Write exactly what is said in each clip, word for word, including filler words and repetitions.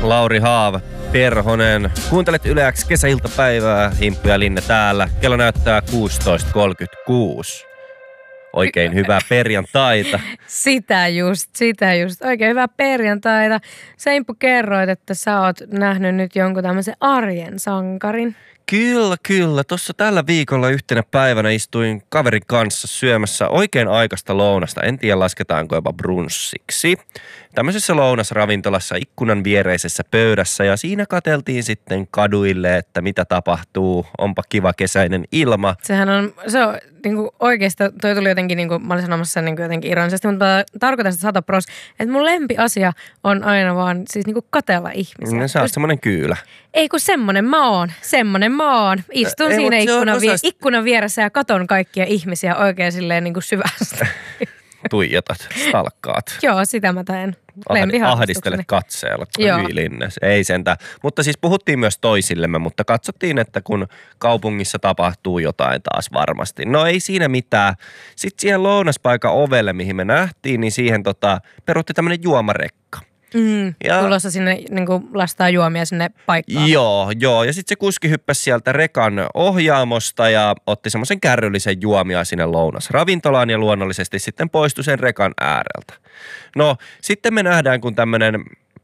Lauri Haava, Perhonen. Kuuntelet Yle X kesäiltapäivää, Himppu ja Linne täällä. Kello näyttää kuusitoista kolmekymmentäkuusi. Oikein hyvää perjantaita. Sitä just, sitä just. Oikein hyvää perjantaita. Sä Himppu kerroit, että sä oot nähnyt nyt jonkun tämmöisen arjen sankarin. Kyllä, kyllä. Tuossa tällä viikolla yhtenä päivänä istuin kaverin kanssa syömässä oikein aikaista lounasta. En tiedä, lasketaanko jopa brunssiksi. Tämmöisessä lounasravintolassa ikkunan viereisessä pöydässä ja siinä katseltiin sitten kaduille, että mitä tapahtuu. Onpa kiva kesäinen ilma. Sehän on, se on niin kuin oikeastaan, toi tuli jotenkin, niin kuin, mä olin sanomassa niin kuin jotenkin ironisesti, mutta mä tarkoitan sitä sata pros, että mun lempiasia on aina vaan siis niin kuin katella ihmisiä. No, sä oot semmonen kyylä. Ei kun semmonen mä oon, semmonen mä oon. Istun Ei, siinä ikkunan, vie, osasta... ikkunan vieressä ja katon kaikkia ihmisiä oikein silleen niin kuin syvästä. Tuijotat, stalkkaat. Joo, sitä mä teen. Ahdistelet katseella. Linnes. Ei sentään. Mutta siis puhuttiin myös toisillemme, mutta katsottiin, että kun kaupungissa tapahtuu jotain taas varmasti. No ei siinä mitään. Sitten siihen lounaspaikan ovelle, mihin me nähtiin, niin siihen tota, perutti tämmöinen juomarekka. Mm, ja, tulossa sinne niin kuin lastaa juomia sinne paikkaan. Joo, joo. Ja sitten se kuski hyppäsi sieltä rekan ohjaamosta ja otti semmoisen kärryllisen juomia sinne lounasravintolaan ja luonnollisesti sitten poistui sen rekan ääreltä. No, sitten me nähdään, kun tämmöinen,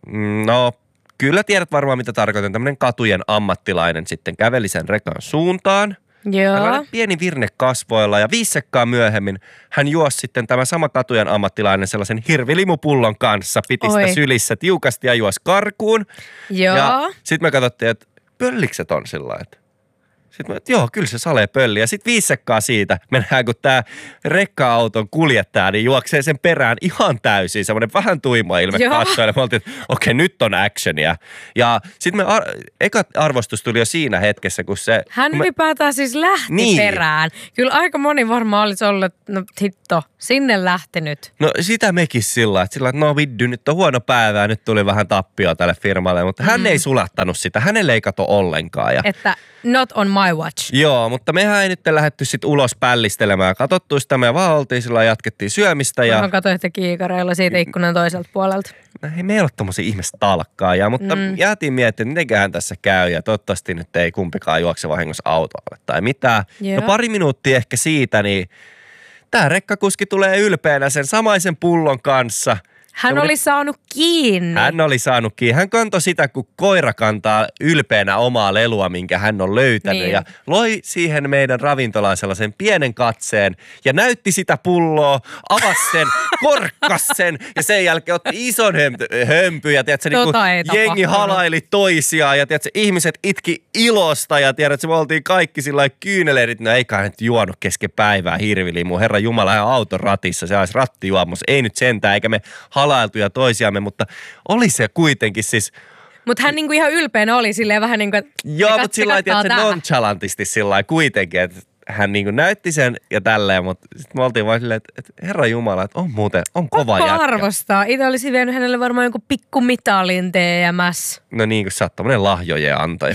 no kyllä tiedät varmaan mitä tarkoitan, tämmöinen katujen ammattilainen sitten käveli sen rekan suuntaan. Joo. Hän oli pieni virne kasvoilla ja viisi sekkaa myöhemmin hän juosi sitten tämä sama katujen ammattilainen sellaisen hirvilimupullon kanssa, piti Oi. sitä sylissä tiukasti ja juosi karkuun. Joo. Ja sitten me katsottiin, että pöllikset on sillä lailla. Sitten me, että joo, kyllä se salee pölli. Ja sitten viisi sekkaa siitä mennään, kun tämä rekka-auton kuljettaja, niin juoksee sen perään ihan täysin. Semmoinen vähän tuima ilme katsoille. Me oltiin, että okei, nyt on actionia. Ja sitten me, ar- eka arvostus tuli jo siinä hetkessä, kun se... Hän kun me, ylipäätään siis lähti niin. perään. Kyllä aika moni varmaan olisi ollut, että no hitto, sinne lähtenyt. No sitä mekin sillä, että sillä, että no viddy, nyt on huono päivä ja nyt tuli vähän tappioa tälle firmalle. Mutta mm. hän ei sulattanut sitä, hänelle ei kato ollenkaan. Ja, että not on my watch. Joo, mutta mehän ei nyt lähdetty sitten ulos pällistelemään. Katsottu sitä, me vaan oltiin sillä jatkettiin syömistä. Ja... Mä katsoitte kiikareilla siitä ikkunan toiselta puolelta. No ei me ei ole tommosia ihmistä talkkaa, mutta mm. jäätiin miettimään, että mitenköhän tässä käy. Ja toivottavasti nyt ei kumpikaan juokse vahingossa autolle tai mitään. Joo. No pari minuuttia ehkä siitä, niin tää rekkakuski tulee ylpeänä sen samaisen pullon kanssa. Hän Semmoinen... oli saanut kiinni. Hän oli saanut kiinni. Hän kantoi sitä, kun koira kantaa ylpeänä omaa lelua, minkä hän on löytänyt. Niin. Ja loi siihen meidän ravintolaan sellaisen pienen katseen ja näytti sitä pulloa, avasi sen, korkkas sen ja sen jälkeen otti ison hömpy, hömpy ja tiedätkö, tota niin jengi halaili toisiaan ja tiedätkö, ihmiset itki ilosta ja tiedätkö, me oltiin kaikki sillä lailla kyynelerit. No eikä nyt juonut kesken päivää hirvilimu. Herra Jumala, hän auton ratissa, se olisi rattijuomassa. Ei nyt sentään, eikä me halailtuja toisiamme, mutta oli se kuitenkin siis... Mutta hän niinku ihan ylpeänä oli silleen vähän niin kuin... Joo, mutta sillä lailla, että se nonchalantisti sillä lailla kuitenkin, että hän niinku näytti sen ja tälleen, mutta sitten me oltiin vaan silleen, että, että herra Jumala, että on muuten, on kova jätkä. Pakko arvostaa. Itse olisi vienyt hänelle varmaan jonkun pikkumitalin T M S. No niin, kun sä oot tommonen lahjojen antaja.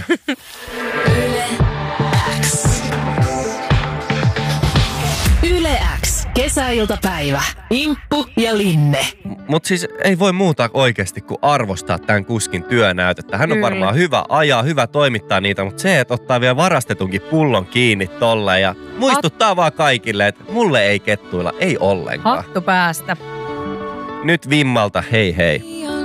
Yle X. Kesäiltapäivä. Himppu ja Linne. Mutta siis ei voi muuta oikeasti kuin arvostaa tämän kuskin työnäytettä. Hän on Kyllä. varmaan hyvä ajaa, hyvä toimittaa niitä, mutta se, että ottaa vielä varastetunkin pullon kiinni tolle ja muistuttaa Hat... vaan kaikille, että mulle ei kettuilla, ei ollenkaan. Hattu päästä. Nyt Vimmalta, hei hei.